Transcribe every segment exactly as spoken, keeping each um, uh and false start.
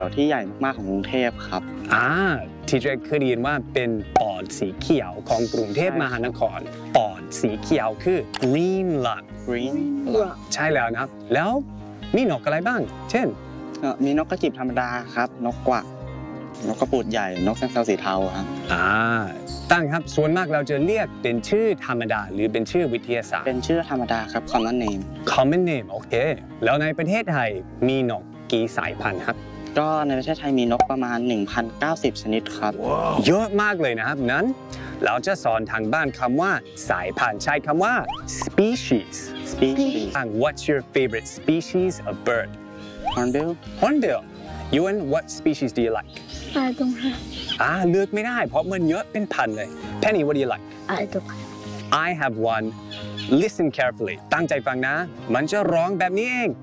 ที่ใหญ่มากๆของกรุงเทพครับอ่าทีเจเคยได้ยินว่าเป็นปอดสีเขียวของกรุงเทพมหานครปอดสีเขียวคือ green lung green ใช่แล้วนะครับแล้วมีนกอะไรบ้างเช่นมีนกกระจิบธรรมดาครับนกกวักนกกระปูดใหญ่นกแซงเซาสีเทาครับอ่าตั้งครับส่วนมากเราจะเรียกเป็นชื่อธรรมดาหรือเป็นชื่อวิทยาศาสตร์เป็นชื่อธรรมดาครับ common name common name โอเคแล้วในประเทศไทยมีนกกี่สายพันธุ์ครับก็ในประเทศไทยมีนกประมาณ หนึ่งพันเก้าสิบ ชนิดครับ wow. เยอะมากเลยนะครับนั้นเราจะสอนทางบ้านคำว่าสายพันธุ์ใช้คำว่า species species What's your favorite species of bird hornbill hornbill you and what species do you like I don't have อ่าเลือกไม่ได้เพราะมันเยอะเป็นพันเลย Penny what do you like I don't have I have one listen carefully ตั้งใจฟังนะมันจะร้องแบบนี้เอง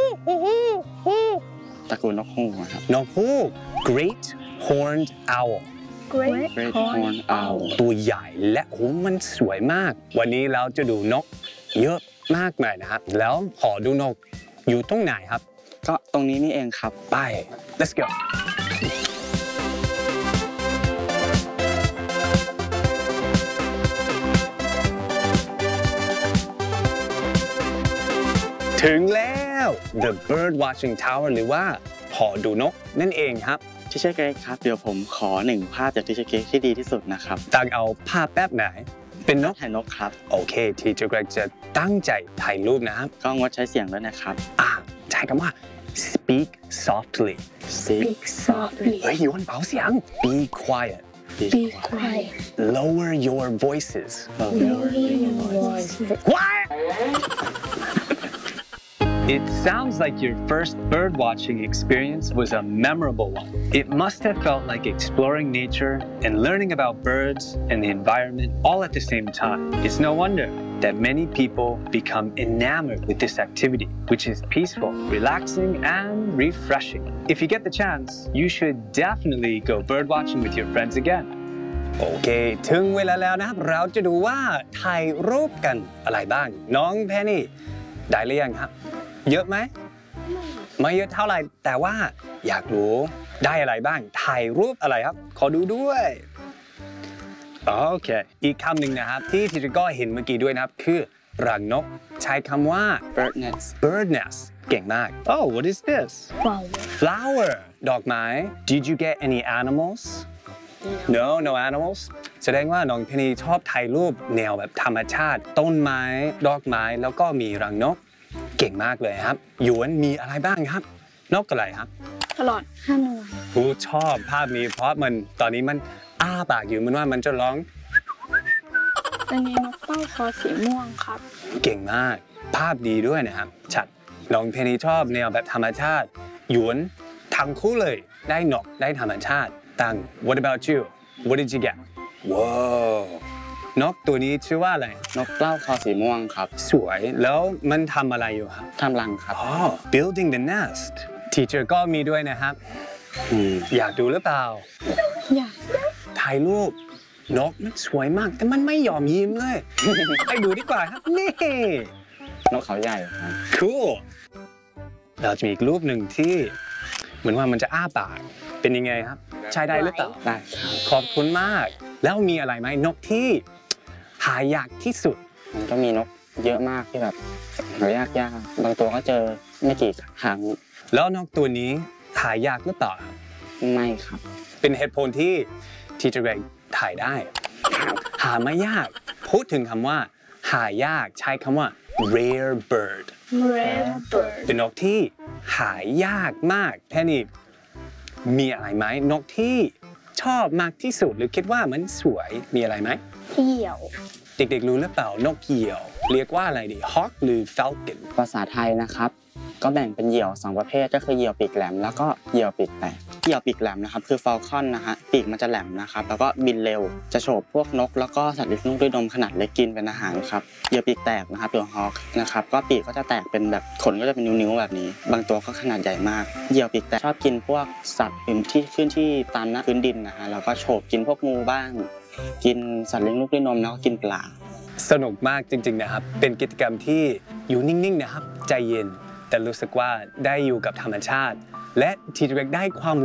ตระกูลนกฮูกครับนกฮูก Great Horned Owl Great Horned Owl ตัวใหญ่และโอ้มันสวยมากวันนี้เราจะดูนกเยอะมากเลยนะครับแล้วขอดูนกอยู่ตรงไหนครับก็ตรงนี้นี่เองครับไป let's goถึงแล้ว The Bird Watching Tower หรือว่าหอดูนกนั่นเองครับทิเชอร์เกรกครับเดี๋ยวผมขอหนึ่งภาพจากทิเชอร์เกรกที่ดีที่สุดนะครับตั้งเอาภาพแบบไหนเป็นนกถ่ายนกครับโอเคทีเจอร์เกรกจะตั้งใจถ่ายรูปนะครับก็งดใช้เสียงด้วยนะครับอ่าใช้คำว่า speak softly speak softly เฮ้ยยวนเบาเสียง be quiet be quiet lower your voices lower your voices what It sounds like your first bird-watching experience was a memorable one. It must have felt like exploring nature and learning about birds and the environment all at the same time. It's no wonder that many people become enamored with this activity, which is peaceful, relaxing, and refreshing. If you get the chance, you should definitely go birdwatching with your friends again. โอเคถึงเวลาแล้วนะครับเราจะดูว่าถ่ายรูปกันอะไรบ้างน้องแพนนี่ได้หรือยังครับเยอะไหมไม่เยอะเท่าไหร่แต่ว่าอยากรู้ได้อะไรบ้างถ่ายรูปอะไรครับขอดูด้วยโอเคอีกคำหนึ่งนะครับที่ทีเจก็เห็นเมื่อกี้ด้วยนะครับคือรังนกใช้คำว่า bird nest bird nest เก่งมาก Oh what is this flower flower ดอกไม้ Did you get any animals No no animals แสดงว่าน้องเพนีชอบถ่ายรูปแนวแบบธรรมชาติต้นไม้ดอกไม้แล้วก็มีรังนกเก่งมากเลยครับหยวนมีอะไรบ้างครับนกอะไรครับตลอดห้าหน่วยผู้ชอบภาพนี้เพราะมันตอนนี้มันอ้าปากอยู่มันว่ามันจะร้องอันนี้นกเต้าคอสีม่วงครับเก่งมากภาพดีด้วยนะครับชัดน้องเพนีชอบแนวแบบธรรมชาติหยวนทั้งคู่เลยได้นกได้ธรรมชาติตั้ง What about you What did you get ว้าวนกตัวนี้ชื่อว่าอะไรนกเต้าคอสีม่วงครับสวยแล้วมันทำอะไรอยู่ครับทำรังครับอ๋อ building the nest teacher ก็มีด้วยนะครับอยากดูหรือเปล่าอยากถ่ายรูปนกมันสวยมากแต่มันไม่ยอมยิ้มเลยไปดูดีกว่าครับนี่นกเขาใหญ่ครับ cool เราจะมีอีกรูปหนึ่งที่เหมือนว่ามันจะอ้าปากเป็นยังไงครับใช้ได้หรือเปล่าได้ครับขอบคุณมากแล้วมีอะไรไหมนกที่หายากที่สุดมันก็มีนกเยอะมากที่แบบหายากยากบางตัวก็เจอไม่กี่ครั้งแล้วนกตัวนี้หายากหรือเปล่าไม่ครับเป็นเหตุผลที่ทีเจอร์เกรกถ่ายได้หาไม่ยากพูดถึงคำว่าหายากใช้คำว่า rare bird rare bird เป็นนกที่หายากมากแค่นี้มีอะไรไหมนกที่ชอบมากที่สุดหรือคิดว่ามันสวยมีอะไรไหมเหยี่ยวเด็กๆรู้หรือเปล่านกเหยี่ยวเรียกว่าอะไรดี hawk หรือ falcon ภาษาไทยนะครับก็แบ่งเป็นเหยี่ยวสองประเภทก็คือเหยี่ยวปีกแหลมแล้วก็เหยี่ยวปีกแตกเหยี่ยวปีกแหลมนะครับคือ falcon นะฮะปีกมันจะแหลมนะครับแล้วก็บินเร็วจะโฉบพวกนกแล้วก็สัตว์เลี้ยงลูกด้วยนมขนาดเล็กกินเป็นอาหารครับเหยี่ยวปีกแตกนะครับตัว hawk นะครับก็ปีกก็จะแตกเป็นแบบขนก็จะเป็นนิ้วๆแบบนี้บางตัวก็ขนาดใหญ่มากเหยี่ยวปีกแตกชอบกินพวกสัตว์อื่นที่ขึ้นที่ตามหน้าพื้นดินนะฮะแล้วก็โฉบกินพวกงูบ้างกินสัตว์เลี้ยงลูกด้วยนมแล้วก็กินปลาสนุกมากจริงๆนะครับเป็นกิจกรรมที่อยู่นิ่งๆนะครับใจเย็นแต่รู้สึกว่าได้อยู่กับธรรมชาติและทีเด็กได้ความ